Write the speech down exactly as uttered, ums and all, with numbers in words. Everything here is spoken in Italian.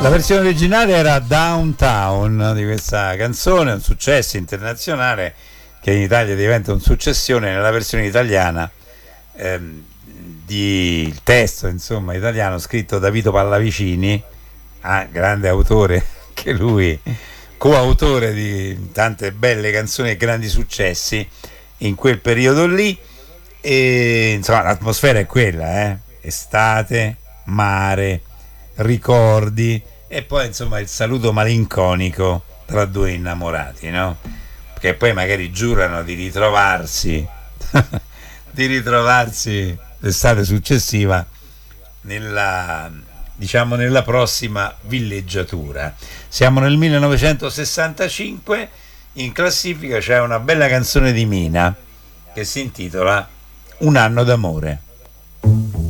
La versione originale era Downtown di questa canzone, un successo internazionale che in Italia diventa un successione. Nella versione italiana ehm, di il testo insomma italiano scritto da Vito Pallavicini, ah, grande autore che lui, coautore di tante belle canzoni e grandi successi in quel periodo lì. E insomma l'atmosfera è quella, eh? Estate, mare, ricordi e poi insomma il saluto malinconico tra due innamorati, no? Che poi magari giurano di ritrovarsi di ritrovarsi l'estate successiva nella, diciamo, nella prossima villeggiatura. Siamo nel millenovecentosessantacinque, in classifica c'è una bella canzone di Mina che si intitola Un anno d'amore.